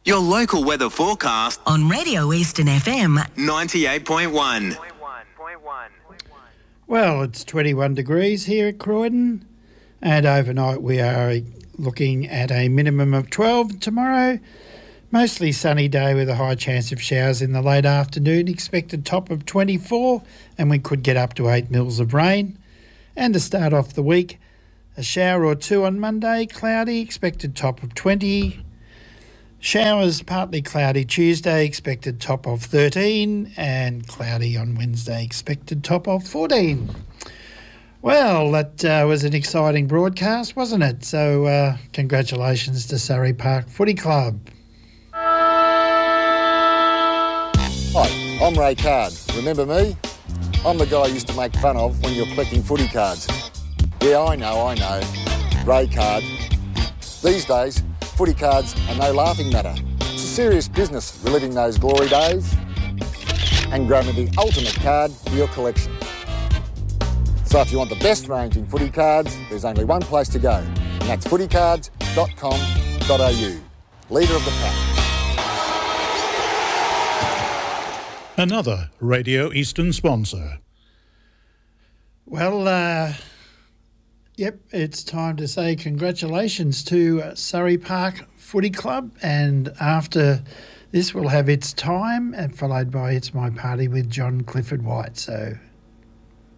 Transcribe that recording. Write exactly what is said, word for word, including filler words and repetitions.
Your local weather forecast on Radio Eastern F M ninety-eight point one. Well, it's twenty-one degrees here at Croydon, and overnight we are looking at a minimum of twelve tomorrow. Mostly sunny day with a high chance of showers in the late afternoon, expected top of twenty-four, and we could get up to eight mils of rain. And to start off the week, a shower or two on Monday, cloudy, expected top of twenty. Showers, partly cloudy Tuesday, expected top of thirteen, and cloudy on Wednesday, expected top of fourteen. Well, that uh, was an exciting broadcast, wasn't it? So uh, congratulations to Surrey Park Footy Club. Hi, I'm Ray Card. Remember me? I'm the guy you used to make fun of when you were collecting footy cards. Yeah, I know, I know. Ray Card. These days, footy cards are no laughing matter. It's a serious business reliving those glory days and grabbing the ultimate card for your collection. So if you want the best range in footy cards, there's only one place to go, and that's footy cards dot com dot a u. Leader of the pack. Another Radio Eastern sponsor. Well, uh, yep, it's time to say congratulations to uh, Surrey Park Footy Club, and after this we'll have It's Time, and followed by It's My Party with John Clifford White. So